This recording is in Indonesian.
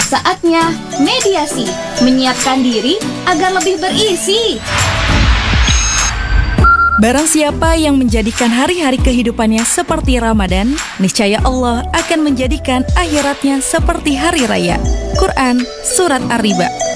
Saatnya mediasi, menyiapkan diri agar lebih berisi. Barang siapa yang menjadikan hari-hari kehidupannya seperti Ramadan, niscaya Allah akan menjadikan akhiratnya seperti hari raya. Quran Surat Ar-Riba